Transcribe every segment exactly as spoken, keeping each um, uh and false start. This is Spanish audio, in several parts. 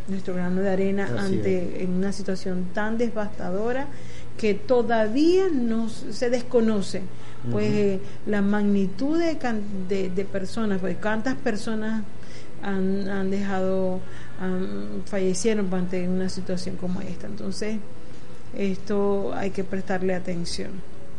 nuestro grano de arena Así ante es. en una situación tan devastadora que todavía no se desconoce, pues uh-huh. eh, la magnitud de, de, de personas, pues cuántas personas han, han dejado, han, fallecieron ante una situación como esta. Entonces, esto hay que prestarle atención.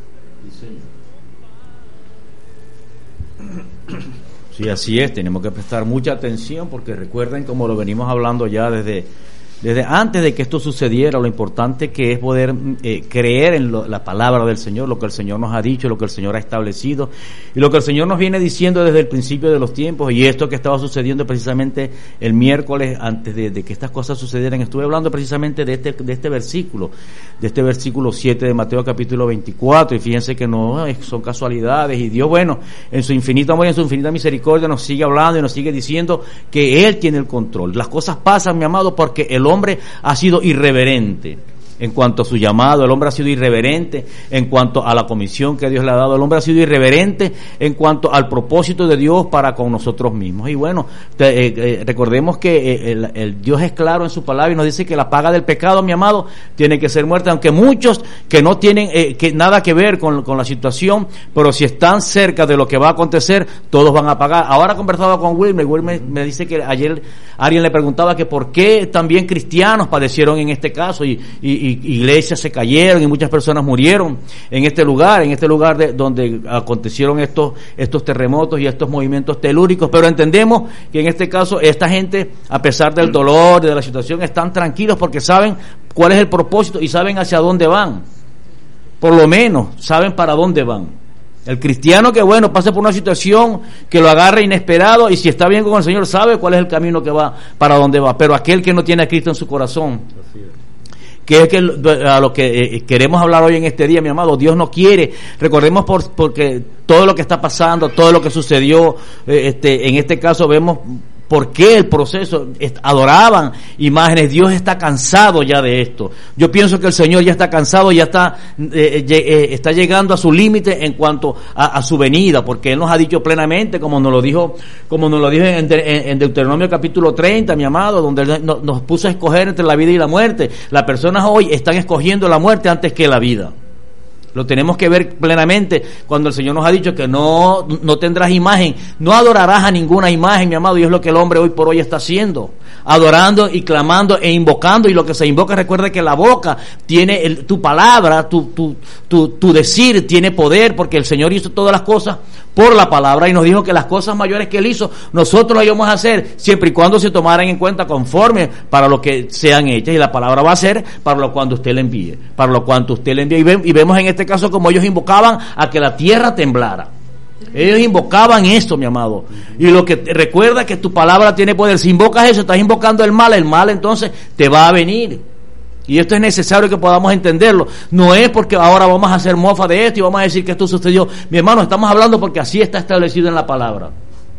Sí, así es, tenemos que prestar mucha atención porque recuerden, como lo venimos hablando ya desde Desde antes de que esto sucediera, lo importante que es poder eh, creer en lo, la palabra del Señor, lo que el Señor nos ha dicho, lo que el Señor ha establecido y lo que el Señor nos viene diciendo desde el principio de los tiempos. Y esto que estaba sucediendo precisamente el miércoles antes de, de que estas cosas sucedieran, estuve hablando precisamente de este, de este versículo, de este versículo siete de Mateo capítulo veinticuatro, y fíjense que no son casualidades, y Dios, bueno, en su infinito amor y en su infinita misericordia nos sigue hablando y nos sigue diciendo que Él tiene el control. Las cosas pasan, mi amado, porque el hombre ha sido irreverente en cuanto a su llamado, el hombre ha sido irreverente en cuanto a la comisión que Dios le ha dado, el hombre ha sido irreverente en cuanto al propósito de Dios para con nosotros mismos. Y bueno, te, eh, eh, recordemos que eh, el, el Dios es claro en su palabra y nos dice que la paga del pecado, mi amado, tiene que ser muerte, aunque muchos que no tienen eh, que nada que ver con, con la situación, pero si están cerca de lo que va a acontecer, todos van a pagar. Ahora conversaba con Wilmer, Wilmer me, me dice que ayer alguien le preguntaba que por qué también cristianos padecieron en este caso y, y iglesias se cayeron y muchas personas murieron en este lugar, en este lugar de, donde acontecieron estos estos terremotos y estos movimientos telúricos, pero entendemos que en este caso esta gente, a pesar del dolor, de la situación, están tranquilos porque saben cuál es el propósito y saben hacia dónde van, por lo menos saben para dónde van. El cristiano que, bueno, pasa por una situación que lo agarra inesperado y si está bien con el Señor sabe cuál es el camino que va, para dónde va, pero aquel que no tiene a Cristo en su corazón, que es que a lo que eh, queremos hablar hoy en este día, mi amado, Dios no quiere, recordemos por, porque todo lo que está pasando, todo lo que sucedió, eh, este, en este caso vemos por qué el proceso, adoraban imágenes. Dios está cansado ya de esto. Yo pienso que el Señor ya está cansado, ya está eh, eh, está llegando a su límite en cuanto a, a su venida, porque Él nos ha dicho plenamente, como nos lo dijo, como nos lo dijo en, en, en Deuteronomio capítulo treinta, mi amado, donde Él nos, nos puso a escoger entre la vida y la muerte. Las personas hoy están escogiendo la muerte antes que la vida. Lo tenemos que ver plenamente cuando el Señor nos ha dicho que no, no tendrás imagen, no adorarás a ninguna imagen, mi amado, y es lo que el hombre hoy por hoy está haciendo, adorando y clamando e invocando, y lo que se invoca, recuerda que la boca tiene el, tu palabra, tu, tu, tu, tu decir tiene poder, porque el Señor hizo todas las cosas por la palabra y nos dijo que las cosas mayores que Él hizo, nosotros las íbamos a hacer siempre y cuando se tomaran en cuenta conforme para lo que sean hechas, y la palabra va a ser para lo cuando usted le envíe, para lo cuanto usted le envíe, y, ve, y vemos en este caso como ellos invocaban a que la tierra temblara. Ellos invocaban esto, mi amado, y lo que recuerda que tu palabra tiene poder. Si invocas eso, estás invocando el mal, el mal entonces te va a venir. Y esto es necesario que podamos entenderlo. No es porque ahora vamos a hacer mofa de esto y vamos a decir que esto sucedió. Mi hermano, estamos hablando porque así está establecido en la palabra.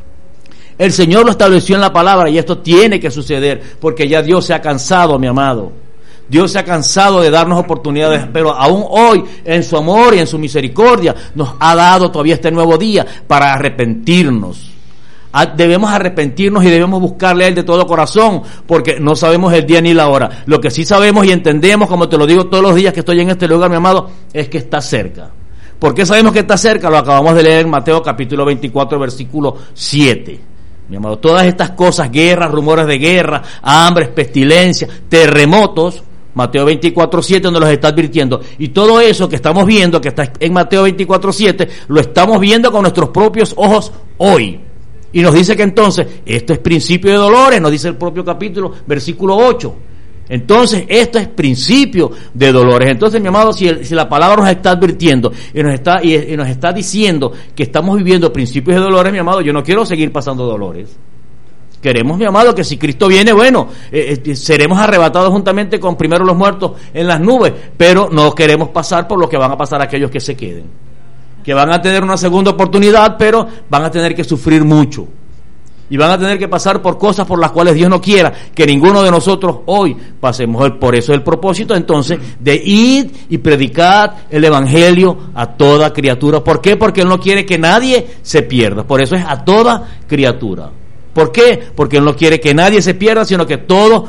El Señor lo estableció en la palabra y esto tiene que suceder porque ya Dios se ha cansado, mi amado. Dios se ha cansado de darnos oportunidades, pero aún hoy, en su amor y en su misericordia, nos ha dado todavía este nuevo día para arrepentirnos. Debemos arrepentirnos y debemos buscarle a Él de todo corazón, porque no sabemos el día ni la hora. Lo que sí sabemos y entendemos, como te lo digo todos los días que estoy en este lugar, mi amado, es que está cerca. ¿Por qué sabemos que está cerca? Lo acabamos de leer en Mateo capítulo veinticuatro, versículo siete. Mi amado, todas estas cosas, guerras, rumores de guerra, hambres, pestilencias, terremotos, Mateo veinticuatro siete, donde los está advirtiendo. Y todo eso que estamos viendo, que está en Mateo veinticuatro siete, lo estamos viendo con nuestros propios ojos hoy. Y nos dice que entonces, esto es principio de dolores, nos dice el propio capítulo, versículo ocho. Entonces, esto es principio de dolores. Entonces, mi amado, si, el, si la palabra nos está advirtiendo y nos está, y, y nos está diciendo que estamos viviendo principios de dolores, mi amado, yo no quiero seguir pasando dolores. Queremos, mi amado, que si Cristo viene, bueno, eh, eh, seremos arrebatados juntamente con primero los muertos en las nubes, pero no queremos pasar por lo que van a pasar aquellos que se queden, que van a tener una segunda oportunidad, pero van a tener que sufrir mucho y van a tener que pasar por cosas por las cuales Dios no quiera que ninguno de nosotros hoy pasemos. Por eso el propósito entonces de ir y predicar el evangelio a toda criatura. ¿Por qué? Porque Él no quiere que nadie se pierda. Por eso es a toda criatura. ¿Por qué? Porque Él no quiere que nadie se pierda, sino que todos